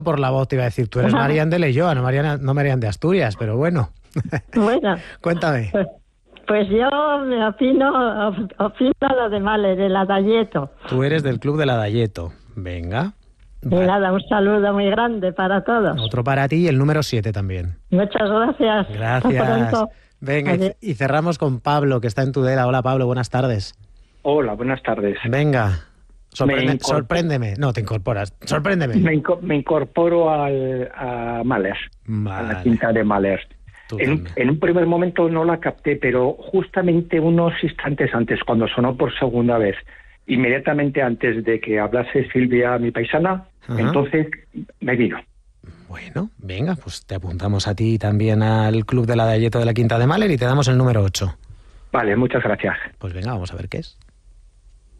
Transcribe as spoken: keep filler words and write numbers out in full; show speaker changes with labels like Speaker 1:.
Speaker 1: por la voz te iba a decir, tú eres Marian de Leioa, no Marian, no Marian de Asturias, pero bueno.
Speaker 2: Bueno.
Speaker 1: Cuéntame.
Speaker 2: Pues, pues yo me opino, op- opino lo de Mahler, de la Dayeto.
Speaker 1: Tú eres del club de la Dayeto. Venga.
Speaker 2: Y
Speaker 1: Va-
Speaker 2: nada, un saludo muy grande para todos.
Speaker 1: Otro para ti y el número siete también.
Speaker 2: Muchas gracias. Hasta
Speaker 1: Gracias.
Speaker 2: pronto.
Speaker 1: Venga, y,
Speaker 2: Adiós.
Speaker 1: ce- y cerramos con Pablo, que está en Tudela. Hola, Pablo, buenas tardes.
Speaker 3: Hola, buenas tardes.
Speaker 1: Venga, sorprende-
Speaker 3: Me incorpor-
Speaker 1: sorpréndeme. No, te incorporas. Sorpréndeme.
Speaker 3: Me, inco- me incorporo al, a Mahler, a la
Speaker 1: Vale.
Speaker 3: quinta de Mahler.
Speaker 1: Tú
Speaker 3: En, un-
Speaker 1: también.
Speaker 3: en un primer momento no la capté, pero justamente unos instantes antes, cuando sonó por segunda vez, inmediatamente antes de que hablase Silvia, mi paisana,
Speaker 1: Ajá.
Speaker 3: entonces me vino.
Speaker 1: Bueno, venga, pues te apuntamos a ti también al club de la Dayeto de la Quinta de Mahler y te damos el número ocho.
Speaker 3: Vale, muchas gracias.
Speaker 1: Pues venga, vamos a ver qué es.